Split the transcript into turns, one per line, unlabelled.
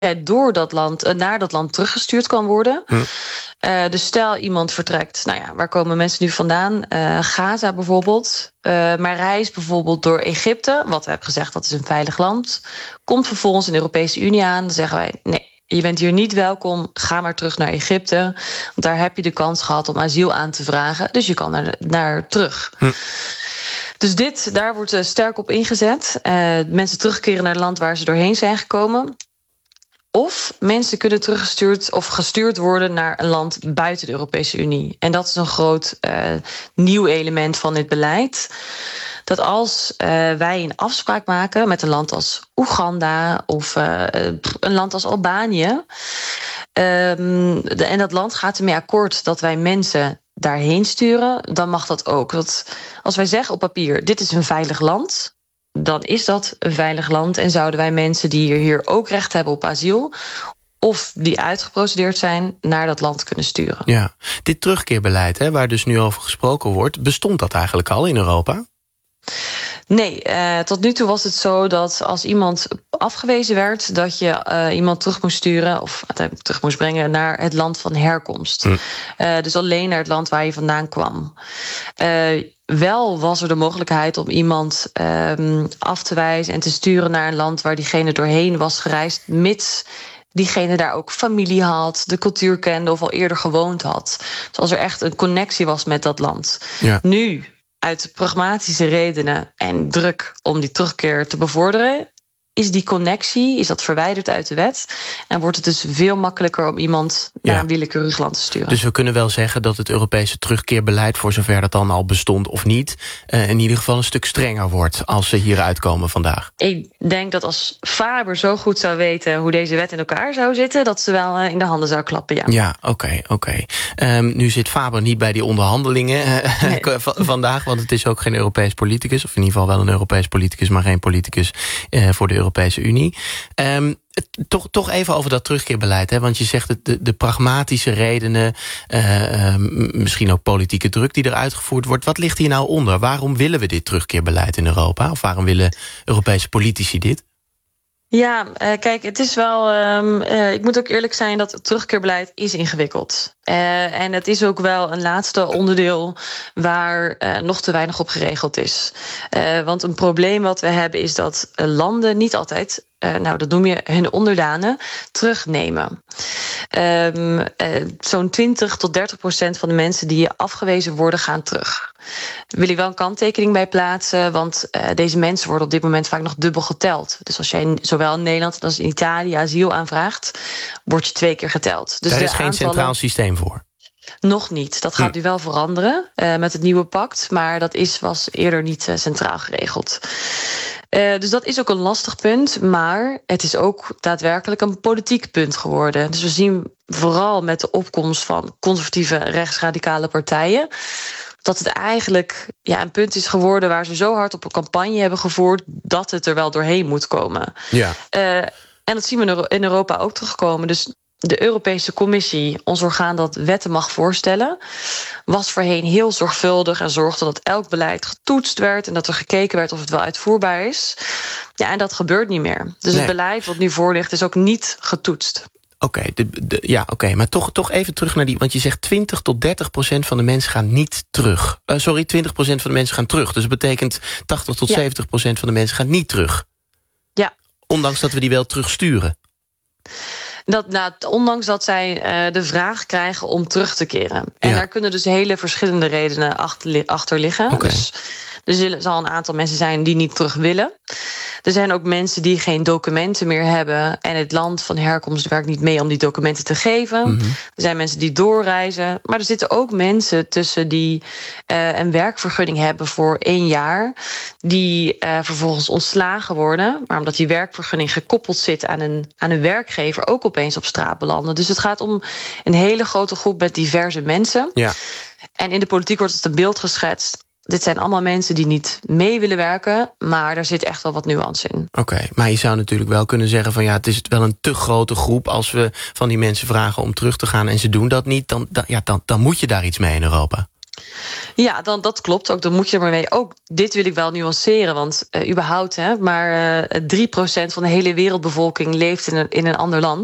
door dat land, naar dat land teruggestuurd kan worden. Dus stel iemand vertrekt, waar komen mensen nu vandaan? Gaza bijvoorbeeld. Maar reist bijvoorbeeld door Egypte, wat we hebben gezegd, dat is een veilig land. Komt vervolgens in de Europese Unie aan, dan zeggen wij, nee, je bent hier niet welkom, ga maar terug naar Egypte. Want daar heb je de kans gehad om asiel aan te vragen. Dus je kan naar terug. Dus daar wordt sterk op ingezet. Mensen terugkeren naar het land waar ze doorheen zijn gekomen. Of mensen kunnen teruggestuurd of gestuurd worden naar een land buiten de Europese Unie. En dat is een groot nieuw element van dit beleid. Dat als wij een afspraak maken met een land als Oeganda of een land als Albanië, en dat land gaat ermee akkoord dat wij mensen daarheen sturen, dan mag dat ook. Dat als wij zeggen op papier, dit is een veilig land, dan is dat een veilig land. En zouden wij mensen die hier ook recht hebben op asiel, of die uitgeprocedeerd zijn, naar dat land kunnen sturen.
Ja, dit terugkeerbeleid, waar dus nu over gesproken wordt, bestond dat eigenlijk al in Europa?
Nee, tot nu toe was het zo dat als iemand afgewezen werd, dat je iemand terug moest sturen of terug moest brengen naar het land van herkomst. Dus alleen naar het land waar je vandaan kwam. Wel was er de mogelijkheid om iemand af te wijzen en te sturen naar een land waar diegene doorheen was gereisd, mits diegene daar ook familie had, de cultuur kende of al eerder gewoond had. Dus als er echt een connectie was met dat land. Ja. Nu, uit pragmatische redenen en druk om die terugkeer te bevorderen, is die connectie, is dat verwijderd uit de wet. En wordt het dus veel makkelijker om iemand naar een willekeurig land te sturen.
Dus we kunnen wel zeggen dat het Europese terugkeerbeleid, voor zover dat dan al bestond of niet, in ieder geval een stuk strenger wordt als ze hier uitkomen vandaag.
Ik denk dat als Faber zo goed zou weten hoe deze wet in elkaar zou zitten, dat ze wel in de handen zou klappen, ja.
Ja, oké. Nu zit Faber niet bij die onderhandelingen vandaag, want het is ook geen Europees politicus, of in ieder geval wel een Europees politicus, maar geen politicus voor de Europese Unie. Toch even over dat terugkeerbeleid, want je zegt de pragmatische redenen, misschien ook politieke druk die er uitgevoerd wordt. Wat ligt hier nou onder? Waarom willen we dit terugkeerbeleid in Europa? Of waarom willen Europese politici dit?
Ja, kijk, het is wel. Ik moet ook eerlijk zijn dat het terugkeerbeleid is ingewikkeld. En het is ook wel een laatste onderdeel waar nog te weinig op geregeld is. Want een probleem wat we hebben is dat landen niet altijd, dat noem je hun onderdanen, terugnemen. Zo'n 20-30% van de mensen die afgewezen worden, gaan terug. Daar wil ik wel een kanttekening bij plaatsen, want deze mensen worden op dit moment vaak nog dubbel geteld. Dus als jij zowel in Nederland als in Italië asiel aanvraagt, word je 2 keer geteld. Dus
daar is geen centraal systeem voor?
Nog niet. Dat gaat nu wel veranderen met het nieuwe pact, maar dat was eerder niet centraal geregeld. Dus dat is ook een lastig punt, maar het is ook daadwerkelijk een politiek punt geworden. Dus we zien vooral met de opkomst van conservatieve rechtsradicale partijen dat het eigenlijk een punt is geworden waar ze zo hard op een campagne hebben gevoerd dat het er wel doorheen moet komen. Ja. En dat zien we in Europa ook terugkomen. Dus de Europese Commissie, ons orgaan dat wetten mag voorstellen, was voorheen heel zorgvuldig en zorgde dat elk beleid getoetst werd en dat er gekeken werd of het wel uitvoerbaar is. Ja, en dat gebeurt niet meer. Dus het beleid wat nu voor ligt is ook niet getoetst.
Oké, maar toch even terug naar die, want je zegt 20-30% van de mensen gaan niet terug. 20% van de mensen gaan terug. Dus dat betekent 80-70% van de mensen gaan niet terug.
Ja.
Ondanks dat we die wel terugsturen.
Ondanks dat zij de vraag krijgen om terug te keren. En daar kunnen dus hele verschillende redenen achter liggen. Okay. Dus er zal een aantal mensen zijn die niet terug willen. Er zijn ook mensen die geen documenten meer hebben en het land van herkomst werkt niet mee om die documenten te geven. Mm-hmm. Er zijn mensen die doorreizen. Maar er zitten ook mensen tussen die een werkvergunning hebben voor 1 jaar, die vervolgens ontslagen worden, maar omdat die werkvergunning gekoppeld zit aan een werkgever, ook opeens op straat belanden. Dus het gaat om een hele grote groep met diverse mensen. Ja. En in de politiek wordt het een beeld geschetst. Dit zijn allemaal mensen die niet mee willen werken, maar daar zit echt wel wat nuance in. Oké,
maar je zou natuurlijk wel kunnen zeggen van het is wel een te grote groep. Als we van die mensen vragen om terug te gaan en ze doen dat niet, dan moet je daar iets mee in Europa.
Ja, dat klopt. Ook dan moet je er maar mee. Ook dit wil ik wel nuanceren. Want überhaupt, maar 3% van de hele wereldbevolking leeft in een ander land.